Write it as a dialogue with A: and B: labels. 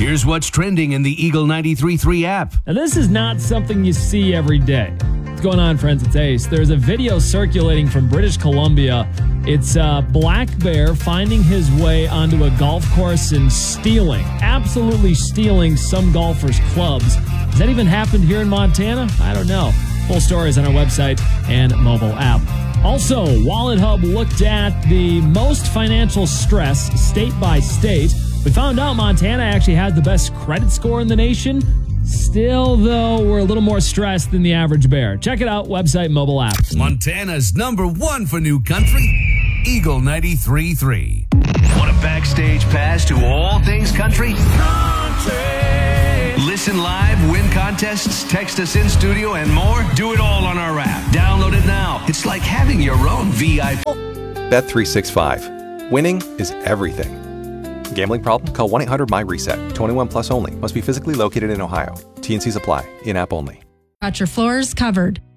A: Here's what's trending in the Eagle 93.3 app.
B: Now, this is not something you see every day. What's going on, friends? It's Ace. There's a video circulating from British Columbia. It's a black bear finding his way onto a golf course and absolutely stealing some golfers' clubs. Has that even happened here in Montana? I don't know. Full story is on our website and mobile app. Also, Wallet Hub looked at the most financial stress state by state. We found out Montana actually has the best credit score in the nation. Still, though, we're a little more stressed than the average bear. Check it out, website, mobile app.
A: Montana's #1 for new country, Eagle 93.3. Want a backstage pass to all things country? Listen live, win contests, text us in studio, and more? Do it all on our app. Download it now. It's like having your own VIP.
C: Bet365. Winning is everything. Gambling problem? Call 1-800-MY-RESET. 21 plus only. Must be physically located in Ohio. T&Cs apply. In-app only.
D: Got your floors covered.